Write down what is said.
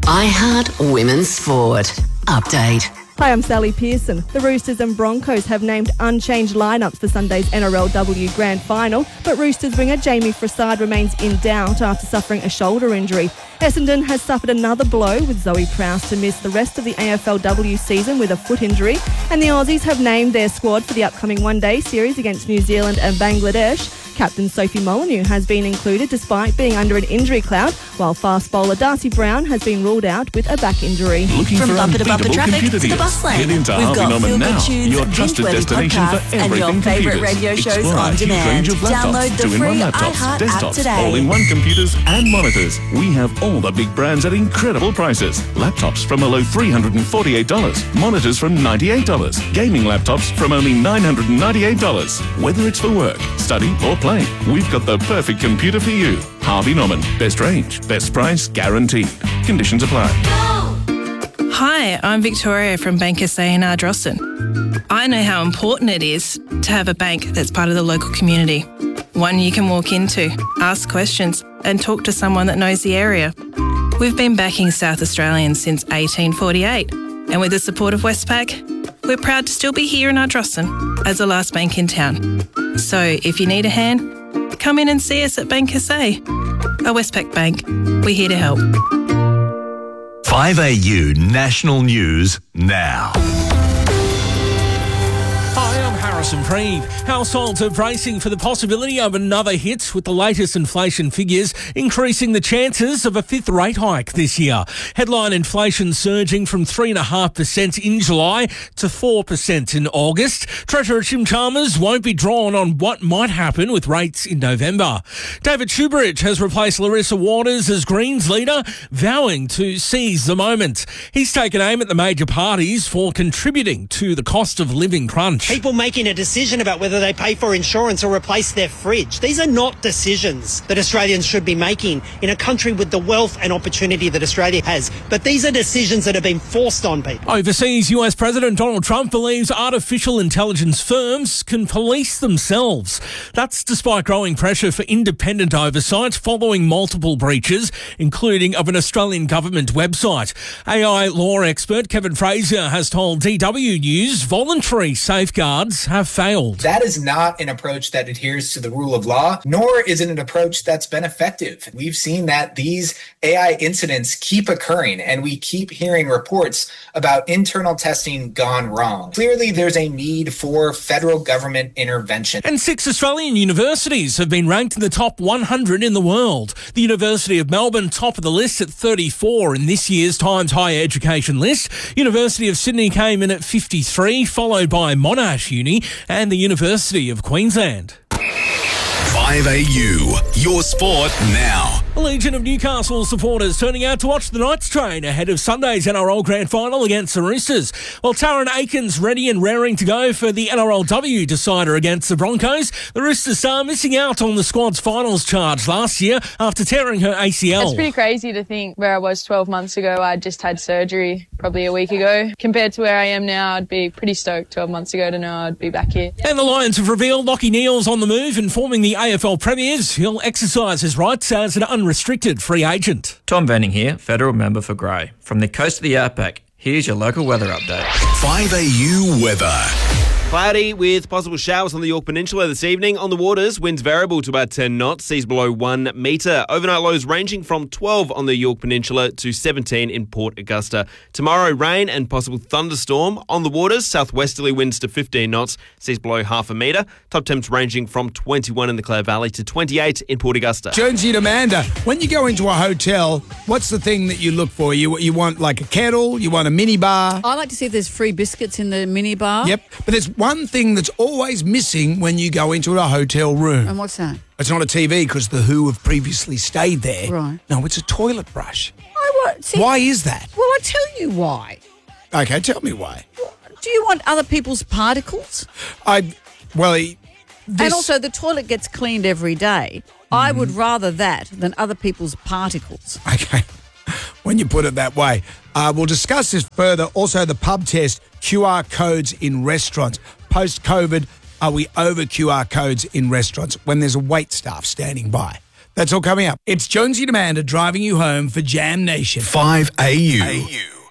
iHeart Women's Sport. Update. Hi, I'm Sally Pearson. The Roosters and Broncos have named unchanged lineups for Sunday's NRLW Grand Final, but Roosters winger Jamie Frassard remains in doubt after suffering a shoulder injury. Essendon has suffered another blow with Zoe Prowse to miss the rest of the AFLW season with a foot injury, and the Aussies have named their squad for the upcoming one-day series against New Zealand and Bangladesh. Captain Sophie Molyneux has been included despite being under an injury cloud, while fast bowler Darcy Brown has been ruled out with a back injury. Looking From for bumper to bumper unbeatable traffic computer to the deals? bus lane. Get into We've Harvey got Norman feel-good now, tunes, your trusted binge-worthy destination for podcasts, and everything your computers. favourite radio shows Explore on our huge demand. range of laptops, Download the 2-in-1 free laptops, iHeart app desktops, today. all-in-one computers and monitors. We have all the big brands at incredible prices. Laptops from a low $348, monitors from $98, gaming laptops from only $998. Whether it's for work, study or play, we've got the perfect computer for you. Harvey Norman. Best range, best price, guaranteed. Conditions apply. Hi, I'm Victoria from Bank SA in Ardrossan. I know how important it is to have a bank that's part of the local community. One you can walk into, ask questions and talk to someone that knows the area. We've been backing South Australians since 1848, and with the support of Westpac, we're proud to still be here in Ardrossan as the last bank in town. So if you need a hand, come in and see us at Bank SA. A Westpac Bank. We're here to help. 5AU National News now. Hi, I'm Harrison Freed. Households are bracing for the possibility of another hit, with the latest inflation figures increasing the chances of a fifth rate hike this year. Headline inflation surging from 3.5% in July to 4% in August. Treasurer Jim Chalmers won't be drawn on what might happen with rates in November. David Shoebridge has replaced Larissa Waters as Greens leader, vowing to seize the moment. He's taken aim at the major parties for contributing to the cost of living crunch. People making a decision about whether they pay for insurance or replace their fridge. These are not decisions that Australians should be making in a country with the wealth and opportunity that Australia has. But these are decisions that have been forced on people. Overseas, US President Donald Trump believes artificial intelligence firms can police themselves. That's despite growing pressure for independent oversight following multiple breaches, including of an Australian government website. AI law expert Kevin Fraser has told DW News voluntary safeguards have failed. That is not an approach that adheres to the rule of law, nor is it an approach that's been effective. We've seen that these AI incidents keep occurring, and we keep hearing reports about internal testing gone wrong. Clearly, there's a need for federal government intervention. And 6 Australian universities have been ranked in the top 100 in the world. The University of Melbourne, top of the list at 34 in this year's Times Higher Education list. University of Sydney came in at 53, followed by Monash Uni and the University of Queensland. 5AU, your sport now. A legion of Newcastle supporters turning out to watch the Knights train ahead of Sunday's NRL Grand Final against the Roosters. While Taryn Aiken's ready and raring to go for the NRLW decider against the Broncos, the Roosters star missing out on the squad's finals charge last year after tearing her ACL. It's pretty crazy to think where I was 12 months ago. I just had surgery probably a week ago. Compared to where I am now, I'd be pretty stoked 12 months ago to know I'd be back here. And the Lions have revealed Lachie Neale's on the move, informing the AFL Premiers he'll exercise his rights as an unrestricted free agent. Tom Venning here, federal member for Grey. From the coast of the outback, here's your local weather update. 5AU weather. Cloudy with possible showers on the Yorke Peninsula this evening. On the waters, winds variable to about 10 knots, seas below 1 metre. Overnight lows ranging from 12 on the Yorke Peninsula to 17 in Port Augusta. Tomorrow, rain and possible thunderstorm. On the waters, southwesterly winds to 15 knots, seas below half a metre. Top temps ranging from 21 in the Clare Valley to 28 in Port Augusta. Jonesy and Amanda, when you go into a hotel, what's the thing that you look for? You want like a kettle? You want a mini bar? I like to see if there's free biscuits in the mini bar. Yep, but there's one thing that's always missing when you go into a hotel room. And what's that? It's not a TV because the Who have previously stayed there. Right. No, it's a toilet brush. See, why is that? Well, I tell you why. Okay, tell me why. Do you want other people's particles? And also, the toilet gets cleaned every day. I would rather that than other people's particles. Okay, when you put it that way. We'll discuss this further. Also, the pub test, QR codes in restaurants. Post-COVID, are we over QR codes in restaurants when there's a wait staff standing by? That's all coming up. It's Jonesy and Amanda driving you home for Jam Nation. 5AU.